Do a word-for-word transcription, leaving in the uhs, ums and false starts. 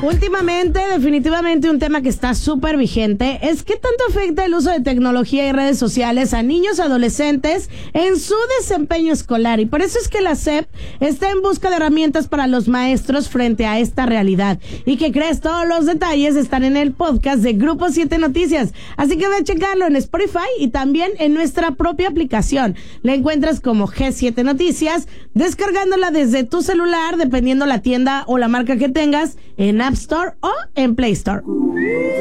Últimamente, definitivamente un tema que está súper vigente es qué tanto afecta el uso de tecnología y redes sociales a niños y adolescentes en su desempeño escolar. Y por eso es que la S E P está en busca de herramientas para los maestros frente a esta realidad. ¿Y qué crees? Todos los detalles están en el podcast de Grupo siete Noticias. Así que ve a checarlo en Spotify y también en nuestra propia aplicación. La encuentras como G siete Noticias, descargándola desde tu celular, dependiendo la tienda o la marca que tengas, en App Store o en Play Store.